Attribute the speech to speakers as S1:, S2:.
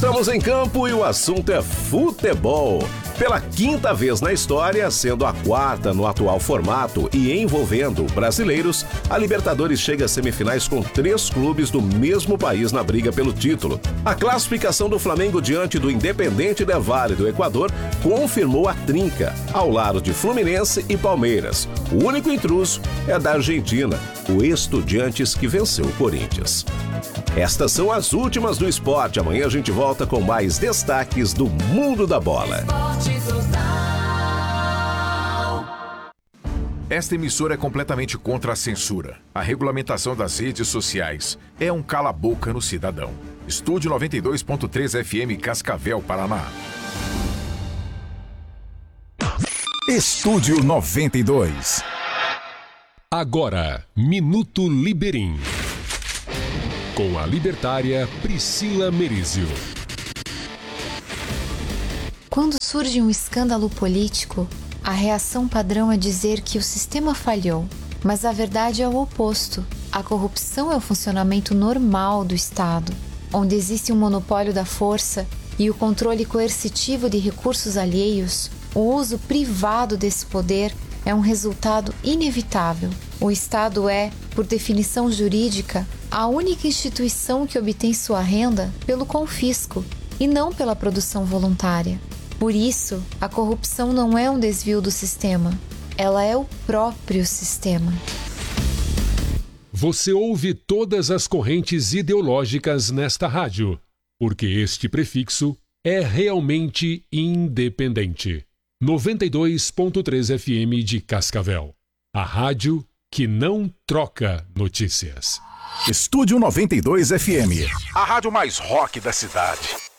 S1: Estamos em campo e o assunto é futebol. Pela quinta vez na história, sendo a quarta no atual formato e envolvendo brasileiros, a Libertadores chega às semifinais com 3 clubes do mesmo país na briga pelo título. A classificação do Flamengo diante do Independiente del Valle do Equador confirmou a trinca, ao lado de Fluminense e Palmeiras. O único intruso é da Argentina, o Estudiantes, que venceu o Corinthians. Estas são as últimas do esporte. Amanhã a gente volta com mais destaques do mundo da bola.
S2: Esta emissora é completamente contra a censura. A regulamentação das redes sociais é um cala-boca no cidadão. Estúdio 92.3 FM Cascavel, Paraná.
S3: Estúdio 92.
S4: Agora, Minuto Liberim. Com a libertária Priscila Merizio.
S5: Quando surge um escândalo político, a reação padrão é dizer que o sistema falhou. Mas a verdade é o oposto. A corrupção é o funcionamento normal do Estado, onde existe um monopólio da força e o controle coercitivo de recursos alheios. O uso privado desse poder é um resultado inevitável. O Estado é, por definição jurídica, a única instituição que obtém sua renda pelo confisco e não pela produção voluntária. Por isso, a corrupção não é um desvio do sistema, ela é o próprio sistema.
S4: Você ouve todas as correntes ideológicas nesta rádio, porque este prefixo é realmente independente. 92.3 FM de Cascavel. A rádio que não troca notícias.
S3: Estúdio 92 FM.
S2: A rádio mais rock da cidade.